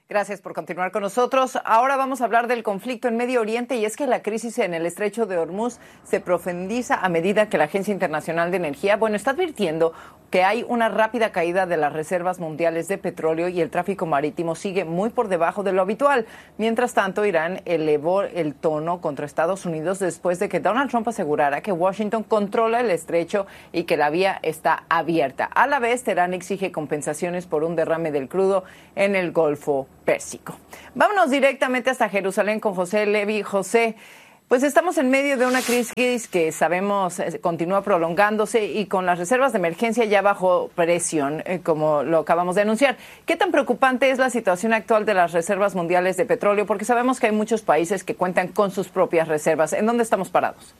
Gracias por continuar con nosotros. Ahora vamos a hablar del conflicto en Medio Oriente, y es que la crisis en el estrecho de Hormuz se profundiza a medida que la Agencia Internacional de Energía, está advirtiendo que hay una rápida caída de las reservas mundiales de petróleo y el tráfico marítimo sigue muy por debajo de lo habitual. Mientras tanto, Irán elevó el tono contra Estados Unidos después de que Donald Trump asegurara que Washington controla el estrecho y que la vía está abierta. A la vez, Teherán exige compensaciones por un derrame del crudo en el Golfo Pérsico. Vámonos directamente hasta Jerusalén con José Levi. José, pues estamos en medio de una crisis que sabemos continúa prolongándose y con las reservas de emergencia ya bajo presión, como lo acabamos de anunciar. ¿Qué tan preocupante es la situación actual de las reservas mundiales de petróleo? Porque sabemos que hay muchos países que cuentan con sus propias reservas. ¿En dónde estamos parados?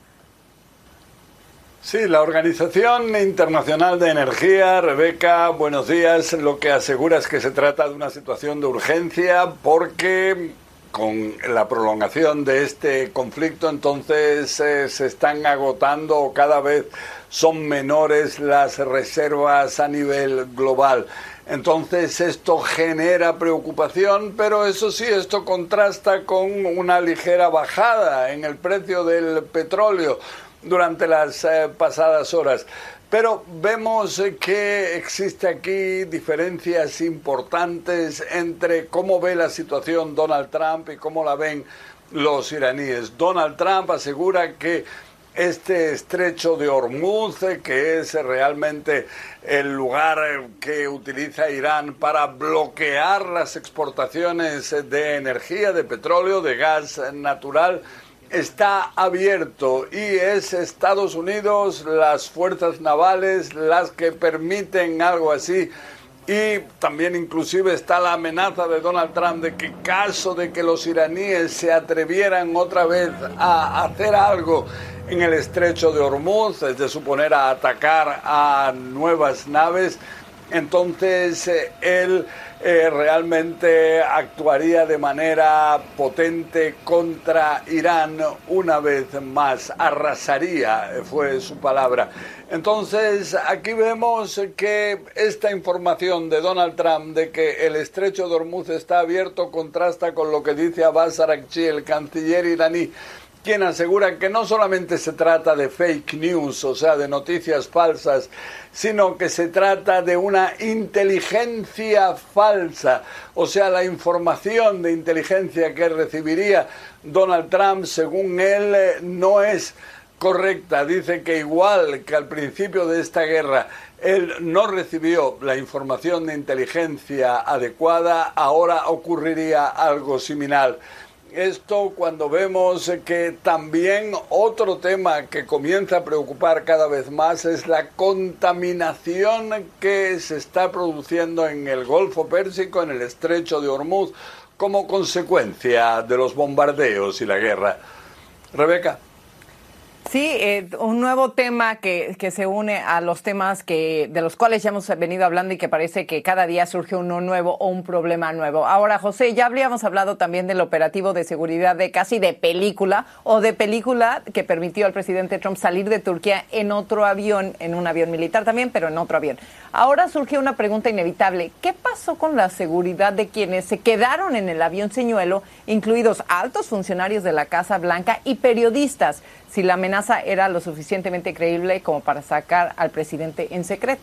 Sí, la Organización Internacional de Energía, Rebeca, buenos días, lo que asegura es que se trata de una situación de urgencia porque con la prolongación de este conflicto entonces se están agotando o cada vez son menores las reservas a nivel global. Entonces esto genera preocupación, pero eso sí, esto contrasta con una ligera bajada en el precio del petróleo durante las pasadas horas. Pero vemos que existe aquí diferencias importantes entre cómo ve la situación Donald Trump y cómo la ven los iraníes. Donald Trump asegura que este estrecho de Hormuz, que es realmente el lugar que utiliza Irán para bloquear las exportaciones de energía, de petróleo, de gas natural, está abierto y es Estados Unidos, las fuerzas navales, las que permiten algo así. Y también inclusive está la amenaza de Donald Trump de que caso de que los iraníes se atrevieran otra vez a hacer algo en el estrecho de Hormuz, es de suponer a atacar a nuevas naves, entonces él realmente actuaría de manera potente contra Irán una vez más, arrasaría, fue su palabra. Entonces aquí vemos que esta información de Donald Trump de que el estrecho de Hormuz está abierto contrasta con lo que dice Abbas Araghchi, el canciller iraní, quien asegura que no solamente se trata de fake news, o sea, de noticias falsas, sino que se trata de una inteligencia falsa, o sea, la información de inteligencia que recibiría Donald Trump, según él, no es correcta. Dice que igual que al principio de esta guerra él no recibió la información de inteligencia adecuada, ahora ocurriría algo similar. Esto cuando vemos que también otro tema que comienza a preocupar cada vez más es la contaminación que se está produciendo en el Golfo Pérsico, en el estrecho de Hormuz, como consecuencia de los bombardeos y la guerra. Rebeca. Sí, un nuevo tema que se une a los temas de los cuales ya hemos venido hablando y que parece que cada día surge uno nuevo o un problema nuevo. Ahora, José, ya habríamos hablado también del operativo de seguridad casi de película que permitió al presidente Trump salir de Turquía en otro avión, en un avión militar también, pero en otro avión. Ahora surgió una pregunta inevitable. ¿Qué pasó con la seguridad de quienes se quedaron en el avión señuelo, incluidos altos funcionarios de la Casa Blanca y periodistas, si la amenaza era lo suficientemente creíble como para sacar al presidente en secreto?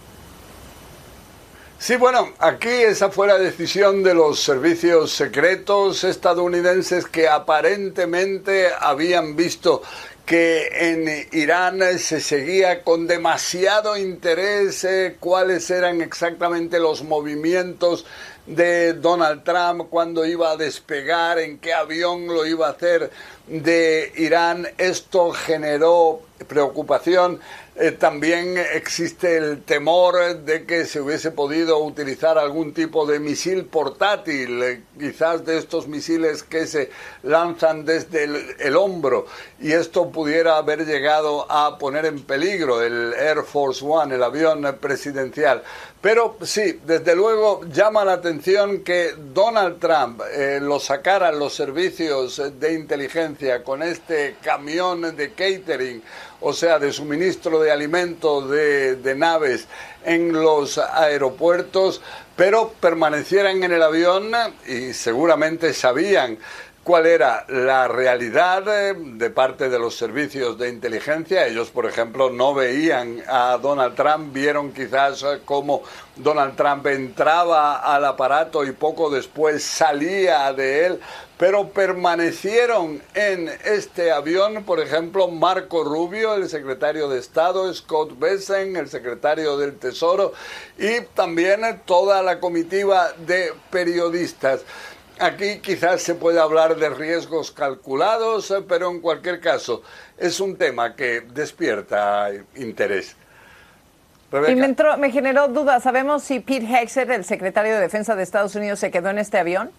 Sí, bueno, aquí esa fue la decisión de los servicios secretos estadounidenses que aparentemente habían visto que en Irán se seguía con demasiado interés cuáles eran exactamente los movimientos de Donald Trump, cuándo iba a despegar, en qué avión lo iba a hacer de Irán. Esto generó preocupación. También existe el temor de que se hubiese podido utilizar algún tipo de misil portátil, quizás de estos misiles que se lanzan desde el hombro, y esto pudiera haber llegado a poner en peligro el Air Force One, el avión presidencial. Pero sí, desde luego llama la atención que Donald Trump lo sacara los servicios de inteligencia con este camión de catering, o sea, de suministro de alimentos de naves en los aeropuertos, pero permanecieran en el avión y seguramente sabían cuál era la realidad de parte de los servicios de inteligencia. Ellos, por ejemplo, no veían a Donald Trump, vieron quizás cómo Donald Trump entraba al aparato y poco después salía de él, pero permanecieron en este avión, por ejemplo, Marco Rubio, el secretario de Estado, Scott Bessent, el secretario del Tesoro, y también toda la comitiva de periodistas. Aquí quizás se puede hablar de riesgos calculados, pero en cualquier caso es un tema que despierta interés. Rebeca. Y me generó duda. ¿Sabemos si Pete Hegseth, el secretario de Defensa de Estados Unidos, se quedó en este avión?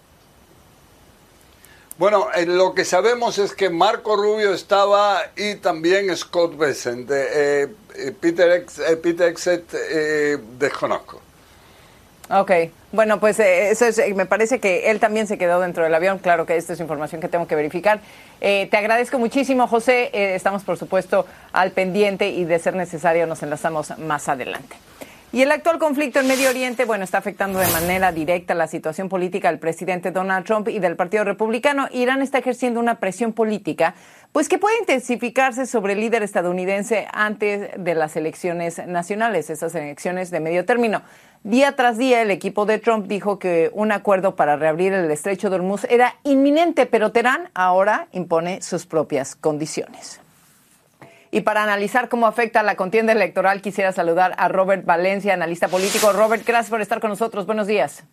Bueno, lo que sabemos es que Marco Rubio estaba y también Scott Bessent. Pete Hegseth desconozco. Ok, bueno, pues eso es, me parece que él también se quedó dentro del avión. Claro que esta es información que tengo que verificar. Te agradezco muchísimo, José. Estamos, por supuesto, al pendiente y de ser necesario nos enlazamos más adelante. Y el actual conflicto en Medio Oriente, bueno, está afectando de manera directa la situación política del presidente Donald Trump y del Partido Republicano. Irán está ejerciendo una presión política, pues que puede intensificarse sobre el líder estadounidense antes de las elecciones nacionales, esas elecciones de medio término. Día tras día, el equipo de Trump dijo que un acuerdo para reabrir el estrecho de Hormuz era inminente, pero Teherán ahora impone sus propias condiciones. Y para analizar cómo afecta la contienda electoral, quisiera saludar a Robert Valencia, analista político. Robert, gracias por estar con nosotros. Buenos días.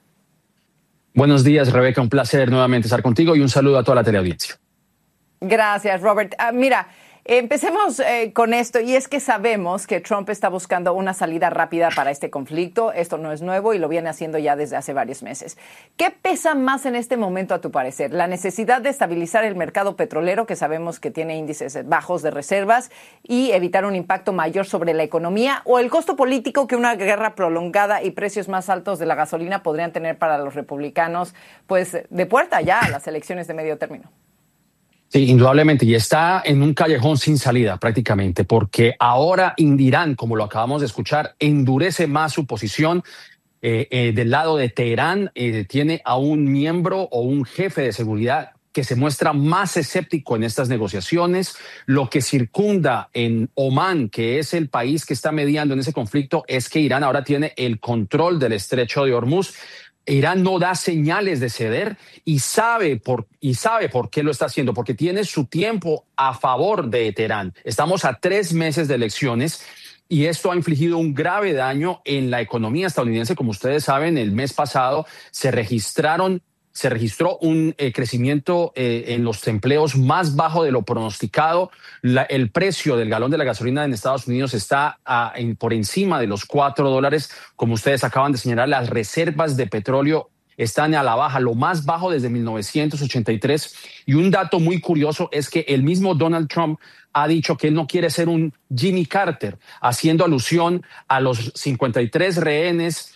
Buenos días, Rebeca. Un placer nuevamente estar contigo y un saludo a toda la teleaudiencia. Gracias, Robert. Mira, empecemos con esto, y es que sabemos que Trump está buscando una salida rápida para este conflicto. Esto no es nuevo y lo viene haciendo ya desde hace varios meses. ¿Qué pesa más en este momento, a tu parecer? ¿La necesidad de estabilizar el mercado petrolero, que sabemos que tiene índices bajos de reservas, y evitar un impacto mayor sobre la economía, o el costo político que una guerra prolongada y precios más altos de la gasolina podrían tener para los republicanos, pues de puerta ya a las elecciones de medio término? Sí, indudablemente, y está en un callejón sin salida prácticamente, porque ahora Irán, como lo acabamos de escuchar, endurece más su posición. Del lado de Teherán tiene a un miembro o un jefe de seguridad que se muestra más escéptico en estas negociaciones. Lo que circunda en Omán, que es el país que está mediando en ese conflicto, es que Irán ahora tiene el control del estrecho de Hormuz. Irán no da señales de ceder y sabe por qué lo está haciendo, porque tiene su tiempo a favor de Teherán. Estamos a 3 meses de elecciones y esto ha infligido un grave daño en la economía estadounidense. Como ustedes saben, el mes pasado se registró un crecimiento en los empleos más bajo de lo pronosticado. El precio del galón de la gasolina en Estados Unidos está por encima de los $4. Como ustedes acaban de señalar, las reservas de petróleo están a la baja, lo más bajo desde 1983. Y un dato muy curioso es que el mismo Donald Trump ha dicho que él no quiere ser un Jimmy Carter, haciendo alusión a los 53 rehenes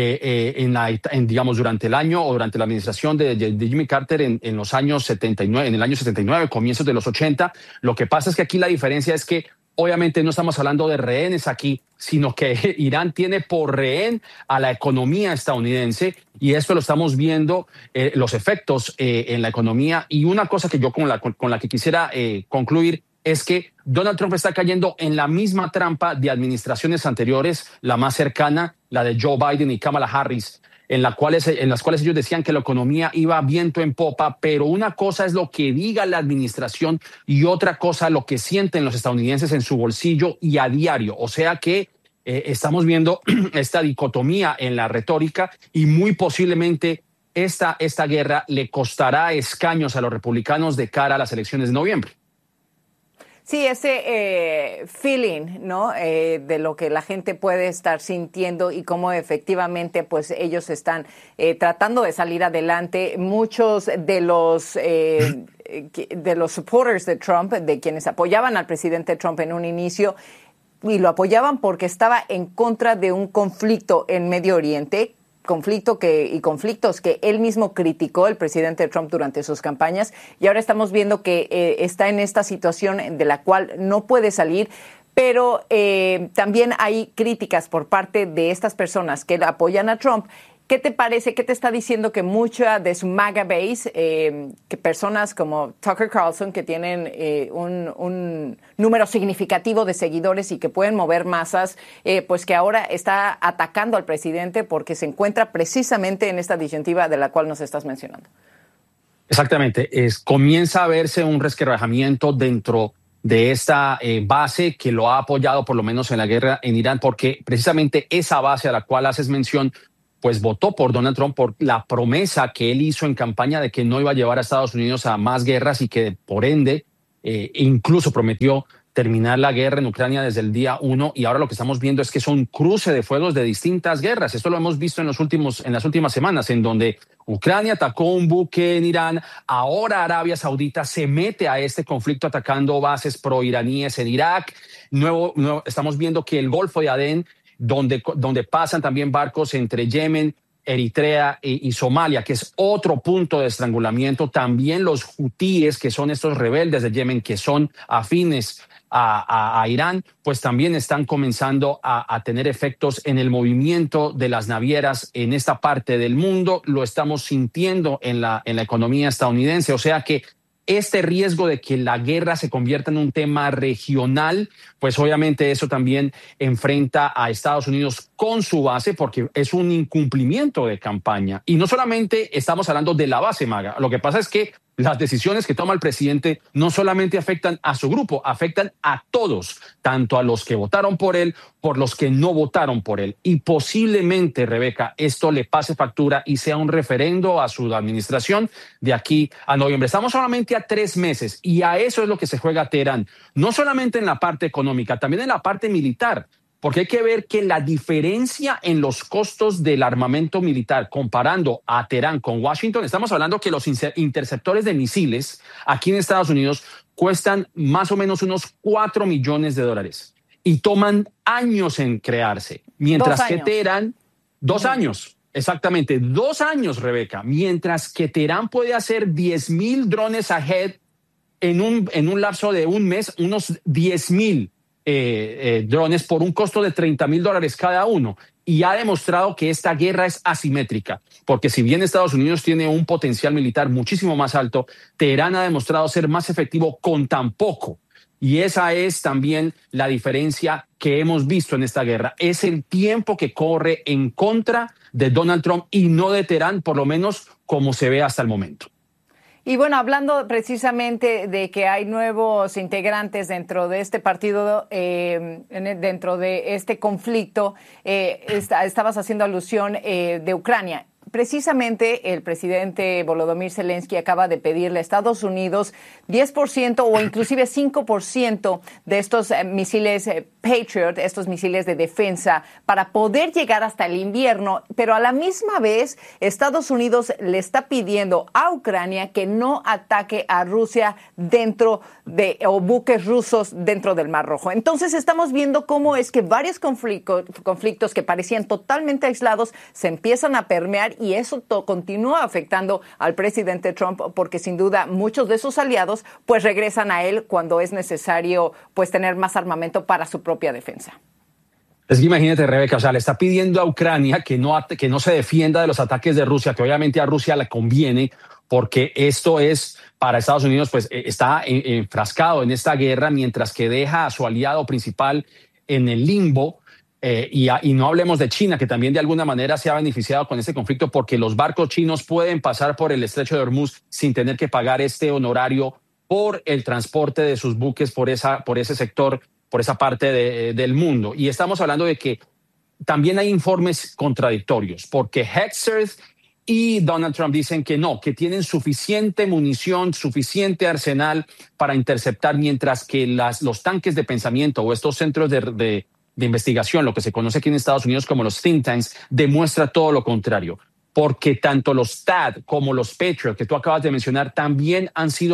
digamos, durante el año o durante la administración de Jimmy Carter en los años 79, en el año 79, comienzos de los 80. Lo que pasa es que aquí la diferencia es que obviamente no estamos hablando de rehenes aquí, sino que Irán tiene por rehén a la economía estadounidense, y esto lo estamos viendo, los efectos en la economía. Y una cosa que yo con la que quisiera concluir es que Donald Trump está cayendo en la misma trampa de administraciones anteriores, la más cercana, la de Joe Biden y Kamala Harris, en las cuales ellos decían que la economía iba viento en popa, pero una cosa es lo que diga la administración y otra cosa lo que sienten los estadounidenses en su bolsillo y a diario. O sea que estamos viendo esta dicotomía en la retórica, y muy posiblemente esta guerra le costará escaños a los republicanos de cara a las elecciones de noviembre. Sí, ese feeling, ¿no? De lo que la gente puede estar sintiendo y cómo efectivamente, pues, ellos están tratando de salir adelante. Muchos de los supporters de Trump, de quienes apoyaban al presidente Trump en un inicio, y lo apoyaban porque estaba en contra de un conflicto en Medio Oriente, conflictos que él mismo criticó, el presidente Trump, durante sus campañas, y ahora estamos viendo que está en esta situación de la cual no puede salir. Pero también hay críticas por parte de estas personas que apoyan a Trump. ¿Qué te parece? ¿Qué te está diciendo que mucha de su MAGA base, que personas como Tucker Carlson, que tienen un número significativo de seguidores y que pueden mover masas, pues que ahora está atacando al presidente porque se encuentra precisamente en esta disyuntiva de la cual nos estás mencionando? Exactamente. Comienza a verse un resquebrajamiento dentro de esta base que lo ha apoyado por lo menos en la guerra en Irán, porque precisamente esa base a la cual haces mención pues votó por Donald Trump por la promesa que él hizo en campaña de que no iba a llevar a Estados Unidos a más guerras y que por ende incluso prometió terminar la guerra en Ucrania desde el día 1, y ahora lo que estamos viendo es que es un cruce de fuegos de distintas guerras. Esto lo hemos visto en las últimas semanas, en donde Ucrania atacó un buque en Irán, ahora Arabia Saudita se mete a este conflicto atacando bases proiraníes en Irak. Estamos viendo que el Golfo de Adén, donde pasan también barcos entre Yemen, Eritrea y Somalia, que es otro punto de estrangulamiento. También los hutíes, que son estos rebeldes de Yemen, que son afines a Irán, pues también están comenzando a tener efectos en el movimiento de las navieras en esta parte del mundo. Lo estamos sintiendo en la economía estadounidense. O sea que este riesgo de que la guerra se convierta en un tema regional, pues obviamente eso también enfrenta a Estados Unidos con su base, porque es un incumplimiento de campaña. Y no solamente estamos hablando de la base, Maga. Lo que pasa es que las decisiones que toma el presidente no solamente afectan a su grupo, afectan a todos, tanto a los que votaron por él, por los que no votaron por él. Y posiblemente, Rebeca, esto le pase factura y sea un referendo a su administración de aquí a noviembre. Estamos solamente a 3 meses y a eso es lo que se juega Teherán, no solamente en la parte económica, también en la parte militar. Porque hay que ver que la diferencia en los costos del armamento militar comparando a Teherán con Washington, estamos hablando que los interceptores de misiles aquí en Estados Unidos cuestan más o menos unos $4 millones y toman años en crearse, mientras que Teherán, 2 años. Exactamente, 2 años, Rebeca, mientras que Teherán puede hacer 10,000 drones ahead en un lapso de un mes, unos 10,000 drones por un costo de $30,000 cada uno, y ha demostrado que esta guerra es asimétrica, porque si bien Estados Unidos tiene un potencial militar muchísimo más alto, Teherán ha demostrado ser más efectivo con tan poco, y esa es también la diferencia que hemos visto en esta guerra. Es el tiempo que corre en contra de Donald Trump y no de Teherán, por lo menos como se ve hasta el momento. Y bueno, hablando precisamente de que hay nuevos integrantes dentro de este partido, dentro de este conflicto, estabas haciendo alusión de Ucrania. Precisamente el presidente Volodymyr Zelensky acaba de pedirle a Estados Unidos 10% o inclusive 5% de estos misiles Patriot, estos misiles de defensa, para poder llegar hasta el invierno, pero a la misma vez Estados Unidos le está pidiendo a Ucrania que no ataque a Rusia o buques rusos dentro del Mar Rojo. Entonces estamos viendo cómo es que varios conflictos que parecían totalmente aislados se empiezan a permear, y eso continúa afectando al presidente Trump, porque sin duda muchos de sus aliados pues regresan a él cuando es necesario pues tener más armamento para su propia defensa. Es que imagínate, Rebeca, o sea, le está pidiendo a Ucrania que no se defienda de los ataques de Rusia, que obviamente a Rusia le conviene, porque esto es para Estados Unidos, pues está enfrascado en esta guerra, mientras que deja a su aliado principal en el limbo. Y no hablemos de China, que también de alguna manera se ha beneficiado con este conflicto, porque los barcos chinos pueden pasar por el estrecho de Hormuz sin tener que pagar este honorario por el transporte de sus buques por ese sector, por esa parte del mundo. Y estamos hablando de que también hay informes contradictorios, porque Hegseth y Donald Trump dicen que no, que tienen suficiente munición, suficiente arsenal para interceptar, mientras que los tanques de pensamiento o estos centros de investigación, lo que se conoce aquí en Estados Unidos como los think tanks, demuestra todo lo contrario, porque tanto los THAAD como los Patriot que tú acabas de mencionar también han sido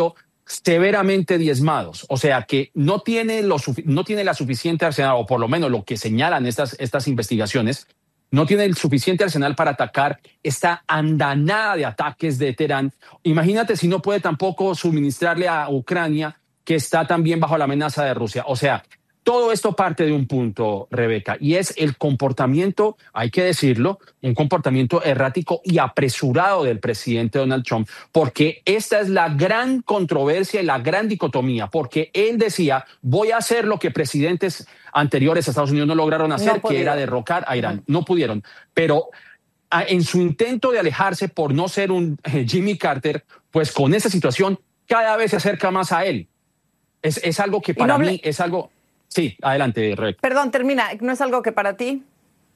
severamente diezmados, o sea que no tiene la suficiente arsenal, o por lo menos lo que señalan estas investigaciones, no tiene el suficiente arsenal para atacar esta andanada de ataques de Teherán. Imagínate si no puede tampoco suministrarle a Ucrania, que está también bajo la amenaza de Rusia. O sea, todo esto parte de un punto, Rebeca, y es el comportamiento, hay que decirlo, un comportamiento errático y apresurado del presidente Donald Trump, porque esta es la gran controversia y la gran dicotomía, porque él decía, voy a hacer lo que presidentes anteriores a Estados Unidos no lograron hacer, que era derrocar a Irán. No pudieron, pero en su intento de alejarse por no ser un Jimmy Carter, pues con esa situación cada vez se acerca más a él. Es algo que para mí es algo... Sí, adelante, Rebeca. Perdón, termina. ¿No es algo que para ti?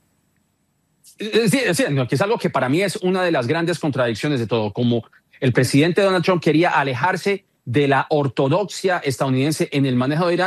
Sí, que es algo que para mí es una de las grandes contradicciones de todo. Como el presidente Donald Trump quería alejarse de la ortodoxia estadounidense en el manejo de Irán,